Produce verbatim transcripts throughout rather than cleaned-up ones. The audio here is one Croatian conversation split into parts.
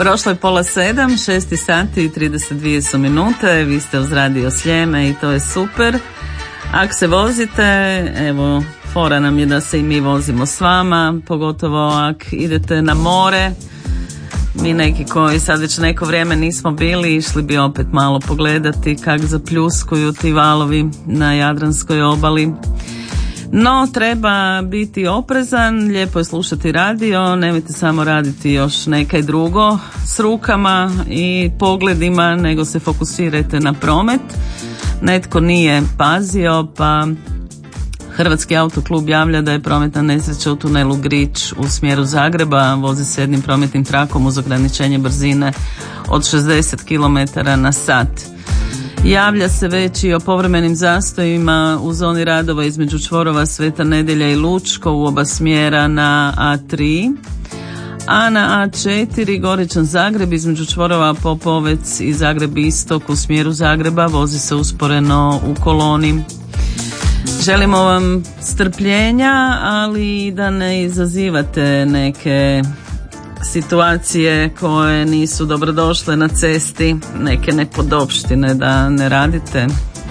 Prošlo je pola sedam, šesti sati i trideset dvije su minute, vi ste uz Radio Sljeme i to je super. Ako se vozite, evo, fora nam je da se i mi vozimo s vama, pogotovo ako idete na more. Mi neki koji sad već neko vrijeme nismo bili, išli bi opet malo pogledati kak zapljuskuju ti valovi na Jadranskoj obali. No, treba biti oprezan, lijepo je slušati radio, nemojte samo raditi još nekaj drugo s rukama i pogledima, nego se fokusirajte na promet. Netko nije pazio, pa Hrvatski autoklub javlja da je prometna nesreća u tunelu Grič u smjeru Zagreba, vozi se jednim prometnim trakom uz ograničenje brzine od šezdeset kilometara na sat. Javlja se već i o povremenim zastojima u zoni radova između čvorova Sveta Nedjelja i Lučko u oba smjera na A tri, a na A četiri Goričan Zagreb između čvorova Popovec i Zagreb Istok u smjeru Zagreba vozi se usporeno u koloni. Želimo vam strpljenja, ali da ne izazivate neke situacije koje nisu dobrodošle na cesti, neke nepodopštine da ne radite,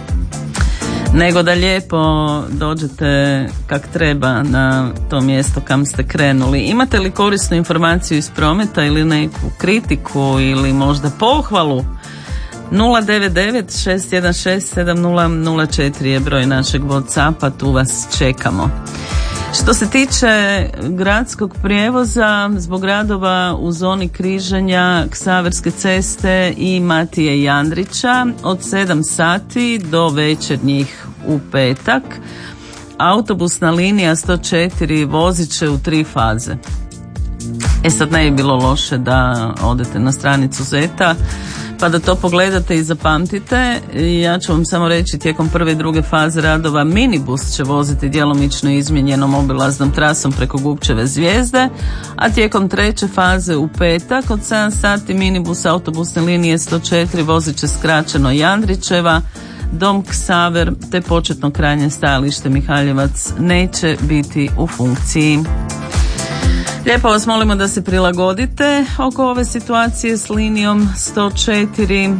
nego da lijepo dođete kak treba na to mjesto kam ste krenuli. Imate li korisnu informaciju iz prometa ili neku kritiku ili možda pohvalu? nula devet devet šest jedan šest sedam nula nula četiri je broj našeg WhatsAppa, tu vas čekamo. Što se tiče gradskog prijevoza, zbog radova u zoni križanja Ksaverske ceste i Matije Jandrića od sedam sati do večernjih u petak, autobusna linija sto četiri vozit će u tri faze. E sad ne bi bilo loše da odete na stranicu Zeta pa da to pogledate i zapamtite. Ja ću vam samo reći, tijekom prve i druge faze radova minibus će voziti djelomično izmijenjenom obilaznom trasom preko Gubčeve zvijezde, a tijekom treće faze u petak od sedam sati minibus autobusne linije sto četiri vozit će skraćeno Jandrićeva, Dom Ksaver te početno krajnje stajalište Mihaljevac neće biti u funkciji. Lijepo vas molimo da se prilagodite oko ove situacije s linijom sto četiri,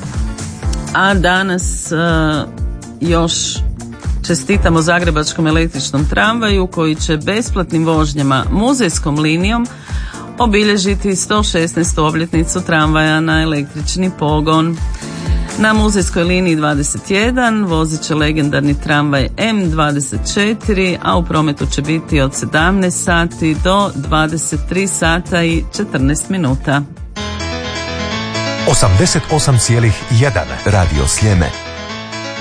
a danas uh, još čestitamo Zagrebačkom električnom tramvaju koji će besplatnim vožnjama muzejskom linijom obilježiti sto šesnaestu obljetnicu tramvaja na električni pogon. Na muzejskoj liniji dvadeset jedan vozit će legendarni tramvaj M dvadeset četiri, a u prometu će biti od sedamnaest sati do dvadeset tri sata i četrnaest minuta. osamdeset osam zarez jedan Radio Sljeme.